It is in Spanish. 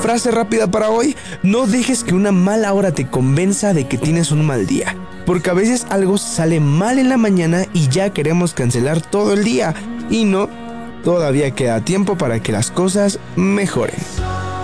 Frase rápida para hoy: no dejes que una mala hora te convenza de que tienes un mal día, porque a veces algo sale mal en la mañana y ya queremos cancelar todo el día. Y no, todavía queda tiempo para que las cosas mejoren.